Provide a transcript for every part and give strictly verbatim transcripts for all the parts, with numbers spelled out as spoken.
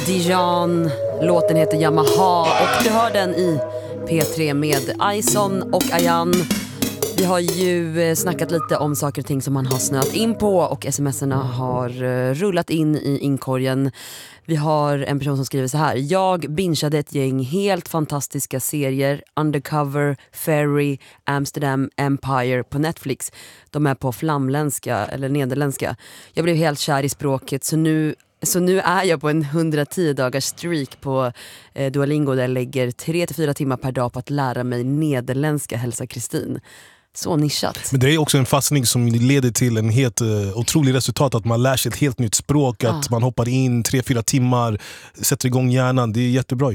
Dijon. Låten heter Yamaha och du hör den i P tre med Ison och Ayan. Vi har ju snackat lite om saker och ting som man har snöat in på och sms'erna har rullat in i inkorgen. Vi har en person som skriver så här: jag bingeade ett gäng helt fantastiska serier, Undercover, Ferry, Amsterdam Empire på Netflix. De är på flamländska eller nederländska. Jag blev helt kär i språket så nu Så nu är jag på en hundratio dagars streak på eh, Duolingo där jag lägger tre till fyra timmar per dag på att lära mig nederländska, hälsa Kristin. Så nischat. Men det är också en fastning som leder till en helt uh, otrolig resultat, att man lär sig ett helt nytt språk, att ah. man hoppar in tre fyra timmar, sätter igång hjärnan. Det är jättebra ju.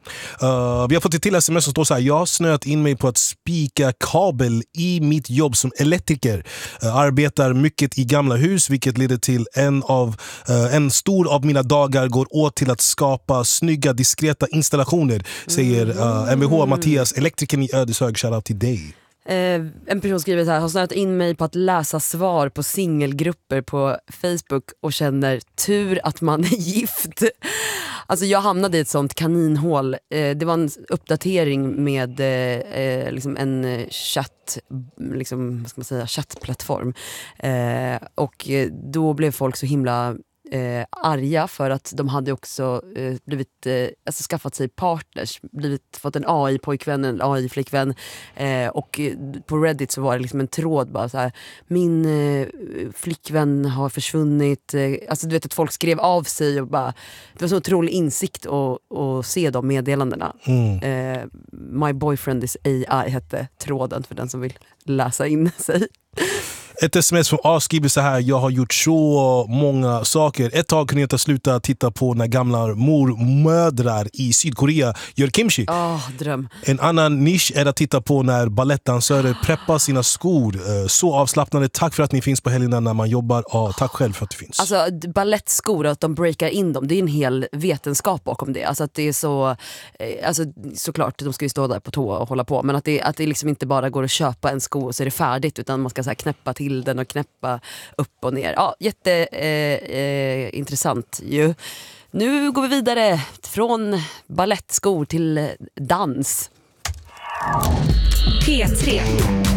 Uh, vi har fått ett till sms som står så här: jag har snöat in mig på att spika kabel i mitt jobb som elektriker. Uh, arbetar mycket i gamla hus, vilket leder till en av uh, en stor av mina dagar går åt till att skapa snygga, diskreta installationer, säger uh, M V H Mattias, elektrikern i Ödeshög. Shoutout till dig. Eh, en person skriver så här: har snöat in mig på att läsa svar på singelgrupper på Facebook och känner tur att man är gift. Alltså jag hamnade i ett sånt kaninhål. Eh, det var en uppdatering med eh, liksom en chatt, liksom, vad ska man säga, chattplattform. Eh, och då blev folk så himla Eh, arga för att de hade också eh, blivit, eh, alltså skaffat sig partners, blivit, fått en A I-pojkvän, en A I-flickvän eh, och eh, på Reddit så var det liksom en tråd bara så här: min eh, flickvän har försvunnit, eh, alltså du vet att folk skrev av sig och bara, det var så otrolig insikt att, att se de meddelandena. mm. eh, My boyfriend is A I hette tråden för den som vill läsa in sig. Ett sms från A skriver så här: jag har gjort så många saker. Ett tag kunde jag inte sluta titta på när gamla mormödrar i Sydkorea gör kimchi. Oh, dröm. En annan nisch är att titta på när ballettdansörer preppar sina skor. Så avslappnande. Tack för att ni finns på helgerna när man jobbar. Ja, tack själv för att du finns. Alltså ballettskor, att de breakar in dem, det är en hel vetenskap bakom det. Alltså att det är så, alltså såklart de ska ju stå där på tå och hålla på, men att det, att det liksom inte bara går att köpa en sko och så är det färdigt, utan man ska så här knäppa till den och knäppa upp och ner. Ja, jätte eh, eh, intressant ju. Nu går vi vidare från ballettskor till dans. P tre.